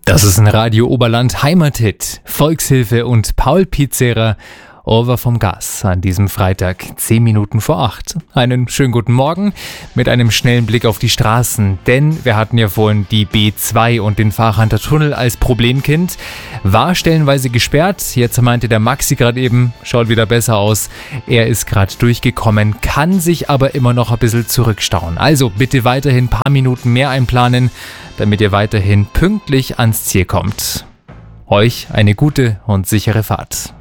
Das ist ein Radio Oberland Heimathit. Volkshilfe und Paul Pizzera over vom Gas an diesem Freitag, 10 Minuten vor 8. Einen schönen guten Morgen mit einem schnellen Blick auf die Straßen, denn wir hatten ja vorhin die B2 und den Fahrhanter Tunnel als Problemkind. War stellenweise gesperrt, jetzt meinte der Maxi gerade eben, schaut wieder besser aus. Er ist gerade durchgekommen, kann sich aber immer noch ein bisschen zurückstauen. Also bitte weiterhin ein paar Minuten mehr einplanen, damit ihr weiterhin pünktlich ans Ziel kommt. Euch eine gute und sichere Fahrt.